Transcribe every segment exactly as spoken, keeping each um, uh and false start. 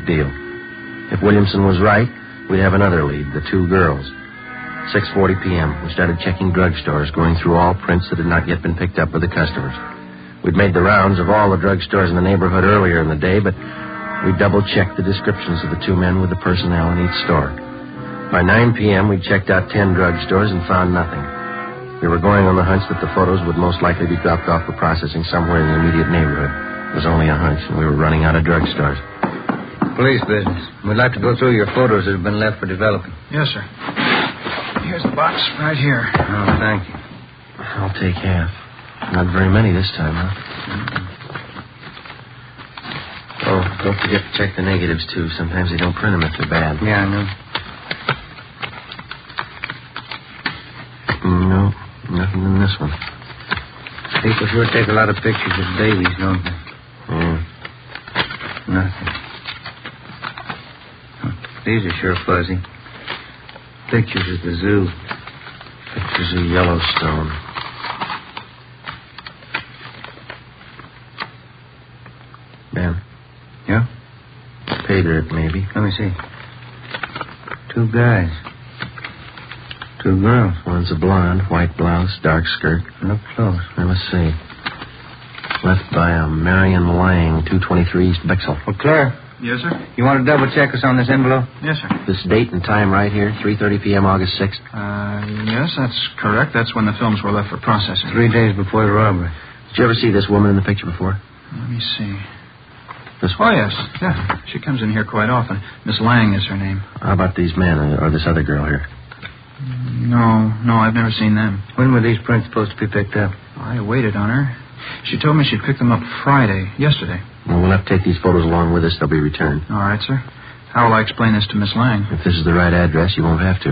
deal. If Williamson was right, we'd have another lead, the two girls. six forty p.m., we started checking drugstores, going through all prints that had not yet been picked up by the customers. We'd made the rounds of all the drugstores in the neighborhood earlier in the day, but we double-checked the descriptions of the two men with the personnel in each store. By nine p.m., we'd checked out ten drugstores and found nothing. We were going on the hunch that the photos would most likely be dropped off for processing somewhere in the immediate neighborhood. It was only a hunch, and we were running out of drugstores. Police business. We'd like to go through your photos that have been left for developing. Yes, sir. Here's the box right here. Oh, thank you. I'll take half. Not very many this time, huh? Mm-hmm. Oh, don't forget to check the negatives, too. Sometimes they don't print them if they're bad. Yeah, I know. No, nothing in this one. People sure take a lot of pictures of babies, don't they? Yeah. Nothing. Huh. These are sure fuzzy. Pictures of the zoo. Pictures of Yellowstone. Ben. Yeah? Pay dirt, maybe. Let me see. Two guys. Two girls. One's a blonde, white blouse, dark skirt. Look close. Now, let's see. Left by a Marion Lang, two twenty-three East Bixel. Well, Claire. Yes, sir? You want to double-check us on this envelope? Yes, sir. This date and time right here, three thirty p.m., August sixth. Uh, yes, that's correct. That's when the films were left for processing. Three days before the robbery. Did you ever see this woman in the picture before? Let me see. This Oh, one? yes. Yeah, she comes in here quite often. Miss Lang is her name. How about these men or, or this other girl here? No, no, I've never seen them. When were these prints supposed to be picked up? I waited on her. She told me she'd pick them up Friday, yesterday. Well, we'll have to take these photos along with us. They'll be returned. All right, sir. How will I explain this to Miss Lang? If this is the right address, you won't have to.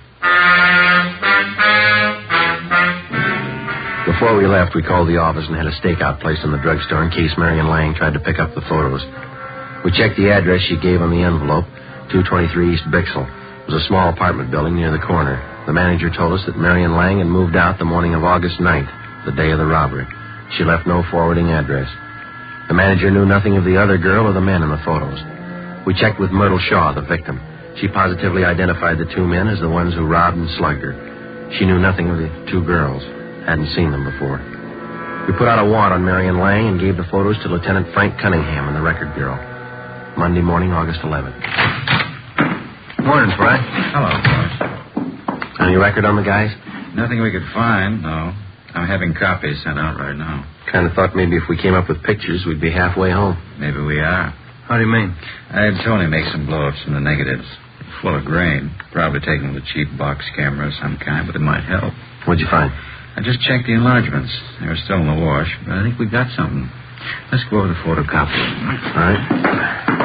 Before we left, we called the office and had a stakeout placed in the drugstore in case Marion Lang tried to pick up the photos. We checked the address she gave on the envelope, two twenty-three East Bixel. It was a small apartment building near the corner. The manager told us that Marion Lang had moved out the morning of August ninth, the day of the robbery. She left no forwarding address. The manager knew nothing of the other girl or the men in the photos. We checked with Myrtle Shaw, the victim. She positively identified the two men as the ones who robbed and slugged her. She knew nothing of the two girls. Hadn't seen them before. We put out a warrant on Marion Lang and gave the photos to Lieutenant Frank Cunningham and the Record Bureau. Monday morning, August eleventh. Morning, Frank. Hello, boss. Any record on the guys? Nothing we could find, no. I'm having copies sent out right now. Kind of thought maybe if we came up with pictures, we'd be halfway home. Maybe we are. How do you mean? I had Tony make some blow-ups from the negatives. Full of grain. Probably taken with a cheap box camera of some kind, but it might help. What'd you find? I just checked the enlargements. They were still in the wash, but I think we got something. Let's go over the photocopy. All right.